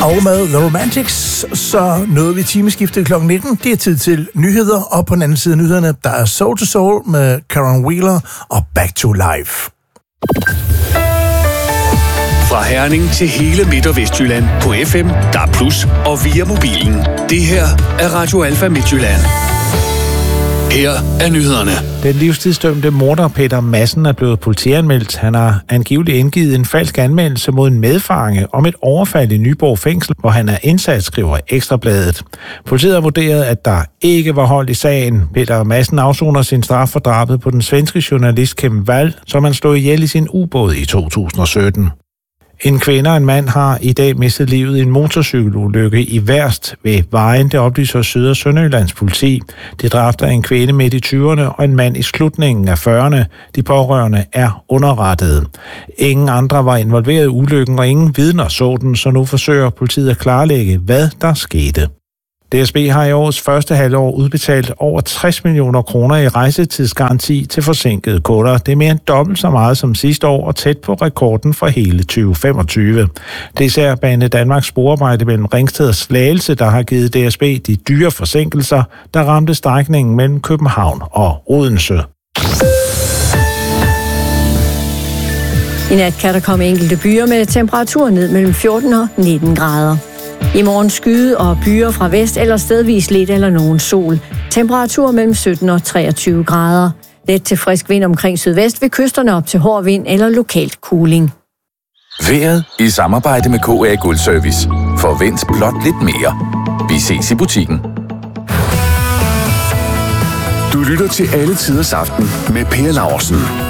Og med The Romantics, så nåede vi timeskiftet kl. 19. Det er tid til nyheder, og på den anden side af nyhederne, der er Soul to Soul med Karen Wheeler og Back to Life. Fra Herning til hele Midt- og Vestjylland på FM, DAB+, og via mobilen. Det her er Radio Alfa Midtjylland. Her er nyhederne. Den livstidsdømte morder Peter Madsen er blevet politianmeldt. Han har angiveligt indgivet en falsk anmeldelse mod en medfange om et overfald i Nyborg fængsel, hvor han er indsat, skriver Ekstrabladet. Politiet har vurderet, at der ikke var hold i sagen. Peter Madsen afsoner sin straf for drabet på den svenske journalist Kim Wall, som han slog ihjel i sin ubåd i 2017. En kvinde og en mand har i dag mistet livet i en motorcykelulykke i Værst ved Vejen, det oplyser Syd- og Sønderjyllands politi. De dræbte en kvinde midt i 20'erne og en mand i slutningen af 40'erne. De pårørende er underrettede. Ingen andre var involveret i ulykken, og ingen vidner så den, så nu forsøger politiet at klarlægge, hvad der skete. DSB har i årets første halvår udbetalt over 60 millioner kroner i rejsetidsgaranti til forsinkede kunder. Det er mere end dobbelt så meget som sidste år og tæt på rekorden for hele 2025. Det er især Bane Danmarks sporarbejde mellem Ringsted og Slagelse, der har givet DSB de dyre forsinkelser, der ramte strækningen mellem København og Odense. I nat kan der komme enkelte byer med temperaturer ned mellem 14 og 19 grader. I morgen skyde og byer fra vest eller stedvis lidt eller nogen sol. Temperatur mellem 17 og 23 grader. Let til frisk vind omkring sydvest ved kysterne op til hård vind eller lokalt kuling. Vejret i samarbejde med KA Guldservice. Forvent blot lidt mere. Vi ses i butikken. Du lytter til Alle Tiders Aften med Per Laursen.